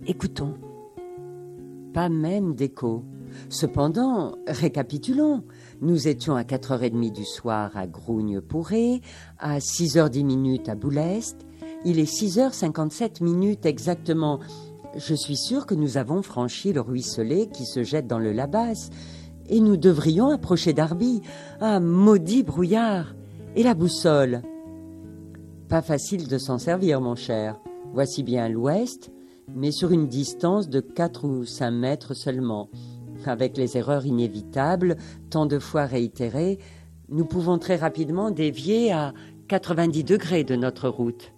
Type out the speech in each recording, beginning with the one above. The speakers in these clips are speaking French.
Écoutons. Pas même d'écho. Cependant, récapitulons. Nous étions à 4h30 du soir à Grougnes-Pourré, à 6h10 à Boulest. Il est 6h57 exactement. Je suis sûre que nous avons franchi le ruisselet qui se jette dans le Labas. Et nous devrions approcher d'Arby. Ah, maudit brouillard! Et la boussole? Pas facile de s'en servir, mon cher. Voici bien l'ouest, mais sur une distance de 4 ou 5 mètres seulement. Avec les erreurs inévitables, tant de fois réitérées, nous pouvons très rapidement dévier à 90 degrés de notre route.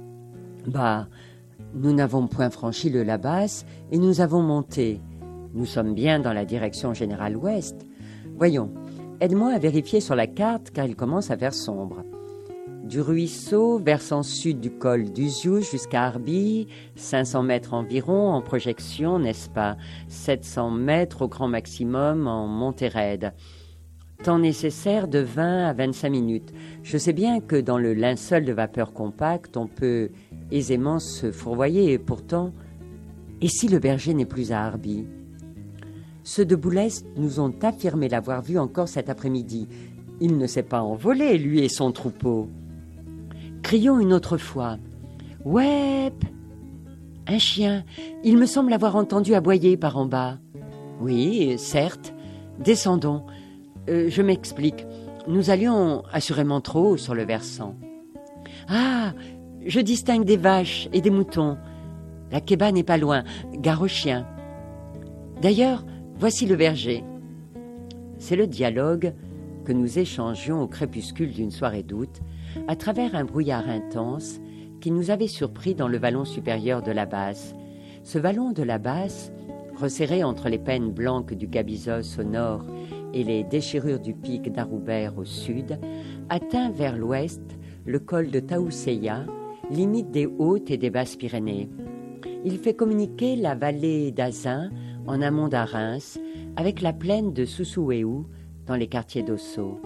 Nous n'avons point franchi le Labas et nous avons monté. Nous sommes bien dans la direction générale ouest. Voyons, aide-moi à vérifier sur la carte car il commence à faire sombre. Du ruisseau, versant sud du col d'Uziou jusqu'à Arby, 500 mètres environ en projection, n'est-ce pas? 700 mètres au grand maximum en montée raide. Temps nécessaire de 20 à 25 minutes. Je sais bien que dans le linceul de vapeur compacte, on peut aisément se fourvoyer et pourtant... Et si le berger n'est plus à Arby? Ceux de Boulest nous ont affirmé l'avoir vu encore cet après-midi. Il ne s'est pas envolé, lui et son troupeau. Crions une autre fois. « Ouep !» Un chien. Il me semble avoir entendu aboyer par en bas. Oui, certes. Descendons. Je m'explique. Nous allions assurément trop haut sur le versant. Ah, je distingue des vaches et des moutons. La Kéba n'est pas loin. Gare aux chiens. D'ailleurs, voici le berger. C'est le dialogue que nous échangions au crépuscule d'une soirée d'août, à travers un brouillard intense qui nous avait surpris dans le vallon supérieur de la Basse. Ce vallon de la Basse, resserré entre les pennes blanques du Gabizos au nord et les déchirures du pic d'Aroubert au sud, atteint vers l'ouest le col de Taousseya, limite des Hautes et des Basses-Pyrénées. Il fait communiquer la vallée d'Azun, en amont d'Arins, avec la plaine de Soussouéou, dans les quartiers d'Ossau.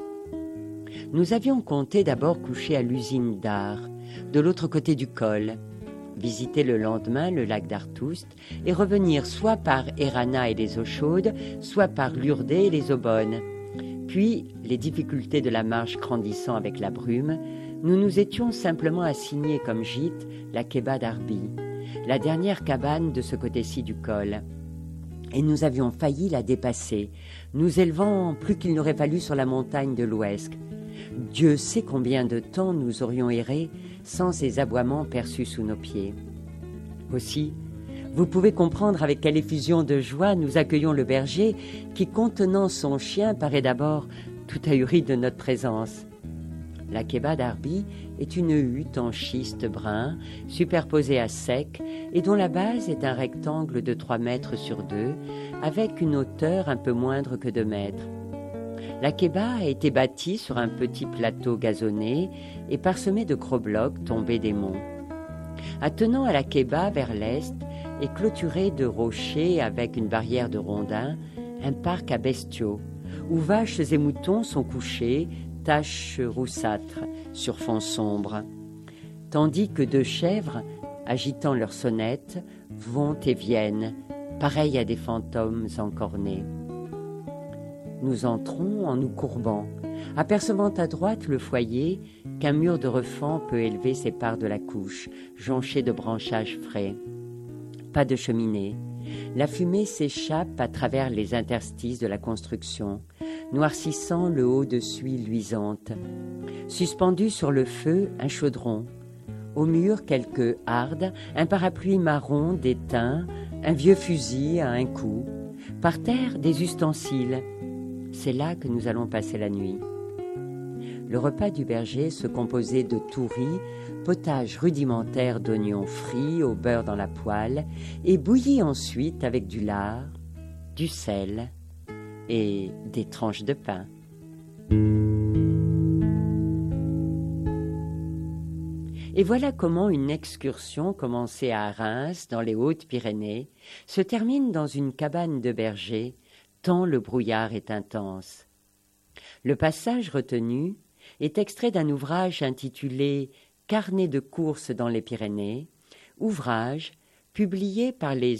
Nous avions compté d'abord coucher à l'usine d'Ar, de l'autre côté du col, visiter le lendemain le lac d'Artoust et revenir soit par Erana et les eaux chaudes, soit par Lourdes et les eaux bonnes. Puis, les difficultés de la marche grandissant avec la brume, nous nous étions simplement assignés comme gîte la Kéba d'Arby, la dernière cabane de ce côté-ci du col. Et nous avions failli la dépasser, nous élevant plus qu'il n'aurait fallu sur la montagne de l'Ouesque. Dieu sait combien de temps nous aurions erré sans ces aboiements perçus sous nos pieds. Aussi, vous pouvez comprendre avec quelle effusion de joie nous accueillons le berger qui, contenant son chien, paraît d'abord tout ahuri de notre présence. La Kéba d'Arby est une hutte en schiste brun, superposée à sec, et dont la base est un rectangle de 3 mètres sur 2, avec une hauteur un peu moindre que 2 mètres. La Kéba a été bâtie sur un petit plateau gazonné et parsemé de gros blocs tombés des monts. Attenant à la Kéba vers l'est et clôturé de rochers avec une barrière de rondins, un parc à bestiaux, où vaches et moutons sont couchés, taches roussâtres sur fond sombre, tandis que 2 chèvres, agitant leurs sonnettes, vont et viennent, pareils à des fantômes encornés. Nous entrons en nous courbant, apercevant à droite le foyer qu'un mur de refend peut élever sépare de la couche, jonchée de branchages frais. Pas de cheminée. La fumée s'échappe à travers les interstices de la construction, noircissant le haut de suie luisante. Suspendu sur le feu, un chaudron. Au mur, quelques hardes, un parapluie marron déteint, un vieux fusil à un coup. Par terre, des ustensiles. C'est là que nous allons passer la nuit. Le repas du berger se composait de touris, potage rudimentaire d'oignons frits au beurre dans la poêle et bouilli ensuite avec du lard, du sel et des tranches de pain. Et voilà comment une excursion commencée à Reims, dans les Hautes-Pyrénées, se termine dans une cabane de berger, tant le brouillard est intense. Le passage retenu est extrait d'un ouvrage intitulé « Carnet de courses dans les Pyrénées », ouvrage publié par les